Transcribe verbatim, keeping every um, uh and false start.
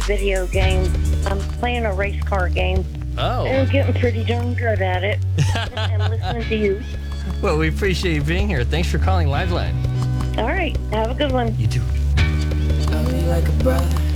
video game. I'm playing a race car game. Oh. And getting pretty darn good at it. And listening to you. Well, we appreciate you being here. Thanks for calling Liveline. All right. Have a good one. You too. Love me like a brother.